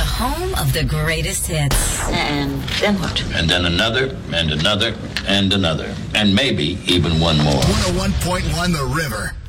home of the greatest hits. And then what? And then another, and another, and another. And maybe even one more. 101.1 The River.